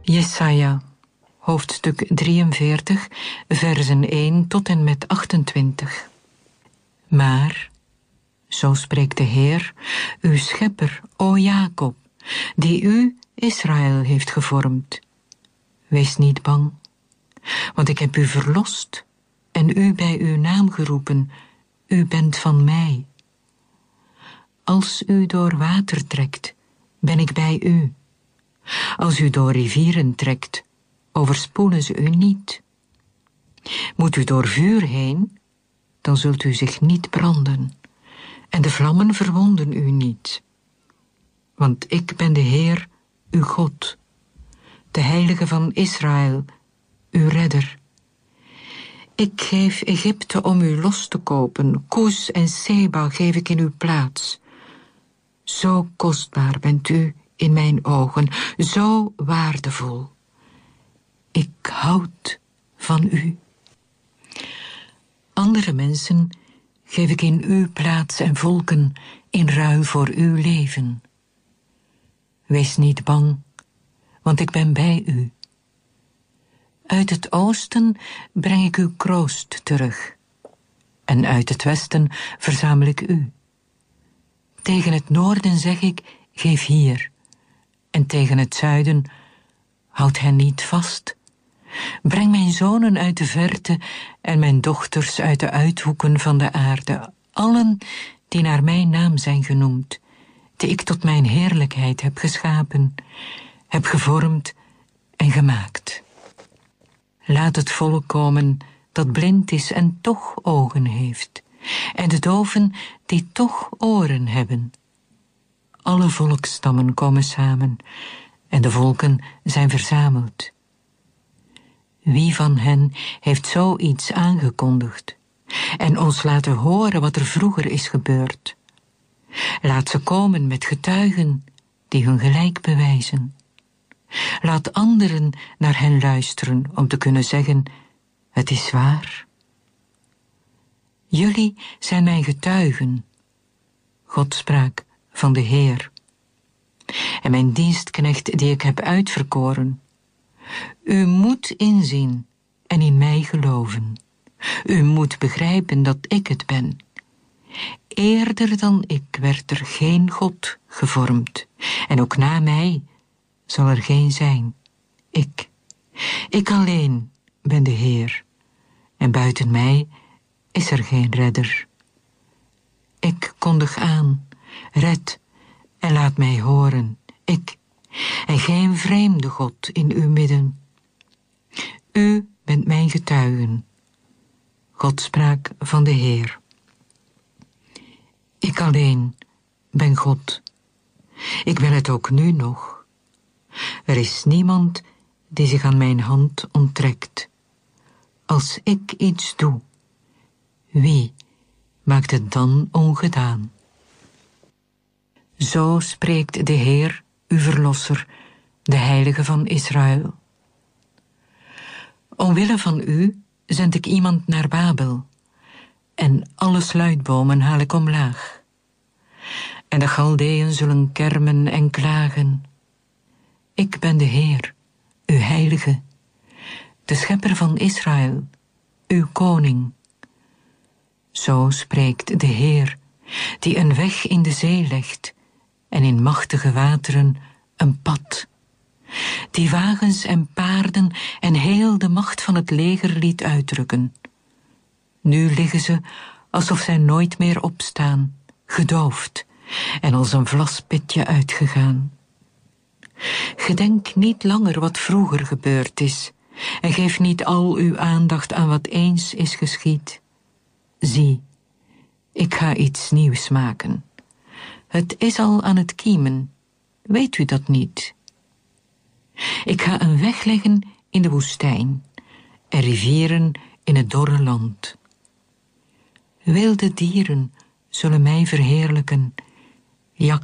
Jesaja, hoofdstuk 43, versen 1 tot en met 28. Maar, zo spreekt de Heer, uw schepper, o Jacob, die u, Israël, heeft gevormd. Wees niet bang, want ik heb u verlost en u bij uw naam geroepen. U bent van mij. Als u door water trekt, ben ik bij u. Als u door rivieren trekt, overspoelen ze u niet. Moet u door vuur heen, dan zult u zich niet branden, en de vlammen verwonden u niet. Want ik ben de Heer, uw God, de Heilige van Israël, uw redder. Ik geef Egypte om u los te kopen, Koes en Seba geef ik in uw plaats. Zo kostbaar bent u in mijn ogen, zo waardevol. Ik houd van u. Andere mensen geef ik in uw plaats en volken in ruil voor uw leven. Wees niet bang, want ik ben bij u. Uit het oosten breng ik uw kroost terug, en uit het westen verzamel ik u. Tegen het noorden zeg ik, geef hier, en tegen het zuiden, houd hen niet vast. Breng mijn zonen uit de verte en mijn dochters uit de uithoeken van de aarde, allen die naar mijn naam zijn genoemd, die ik tot mijn heerlijkheid heb geschapen, heb gevormd en gemaakt. Laat het volk komen dat blind is en toch ogen heeft, en de doven die toch oren hebben. Alle volksstammen komen samen, en de volken zijn verzameld. Wie van hen heeft zoiets aangekondigd en ons laten horen wat er vroeger is gebeurd? Laat ze komen met getuigen die hun gelijk bewijzen. Laat anderen naar hen luisteren om te kunnen zeggen, het is waar. Jullie zijn mijn getuigen, God sprak van de Heer, en mijn dienstknecht die ik heb uitverkoren. U moet inzien en in mij geloven. U moet begrijpen dat ik het ben. Eerder dan ik werd er geen God gevormd, en ook na mij zal er geen zijn. Ik alleen ben de Heer, en buiten mij is er geen redder. Ik kondig aan, red en laat mij horen, ik, en geen vreemde God in uw midden. U bent mijn getuigen. God sprak van de Heer. Ik alleen ben God. Ik ben het ook nu nog. Er is niemand die zich aan mijn hand onttrekt. Als ik iets doe, wie maakt het dan ongedaan? Zo spreekt de Heer, uw Verlosser, de Heilige van Israël. Omwille van u zend ik iemand naar Babel, en alle sluitbomen haal ik omlaag. En de Galdeën zullen kermen en klagen. Ik ben de Heer, uw Heilige, de Schepper van Israël, uw Koning. Zo spreekt de Heer, die een weg in de zee legt, en in machtige wateren een pad, die wagens en paarden en heel de macht van het leger liet uitrukken. Nu liggen ze alsof zij nooit meer opstaan, gedoofd en als een vlaspitje uitgegaan. Gedenk niet langer wat vroeger gebeurd is, en geef niet al uw aandacht aan wat eens is geschied. Zie, ik ga iets nieuws maken. Het is al aan het kiemen, weet u dat niet? Ik ga een weg leggen in de woestijn en rivieren in het dorre land. Wilde dieren zullen mij verheerlijken,